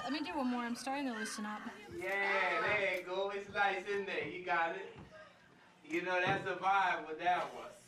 let me do one more. I'm starting to loosen up. Yeah, there you go. It's nice in there. You got it. You know, that's a vibe with that one.